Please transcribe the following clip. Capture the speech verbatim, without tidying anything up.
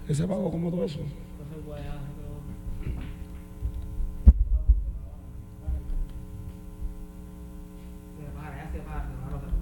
Ese pago como todo eso. Se para, ya se para, se para otra